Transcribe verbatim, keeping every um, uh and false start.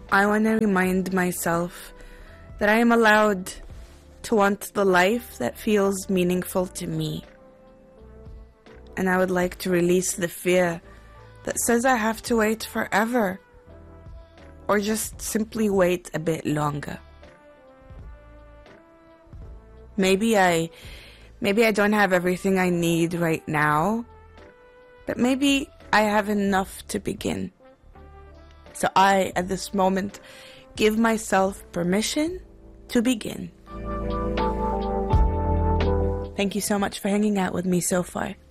I want to remind myself that I am allowed to want the life that feels meaningful to me. And I would like to release the fear that says I have to wait forever, or just simply wait a bit longer. Maybe I, maybe I don't have everything I need right now, but maybe I have enough to begin. So I, at this moment, give myself permission to begin. Thank you so much for hanging out with me so far.